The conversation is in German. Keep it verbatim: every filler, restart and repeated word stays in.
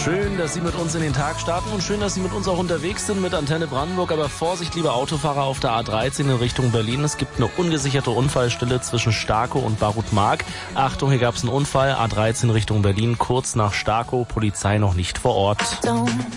Schön, dass Sie mit uns in den Tag starten und schön, dass Sie mit uns auch unterwegs sind mit Antenne Brandenburg. Aber Vorsicht, liebe Autofahrer auf der A dreizehn in Richtung Berlin. Es gibt eine ungesicherte Unfallstelle zwischen Starkow und Barut-Mark. Achtung, hier gab es einen Unfall. A dreizehn Richtung Berlin, kurz nach Starkow. Polizei noch nicht vor Ort.